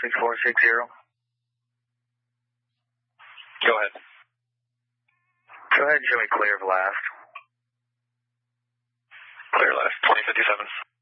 6460. Go ahead. Go ahead and show me clear of last. Clear last, 2057.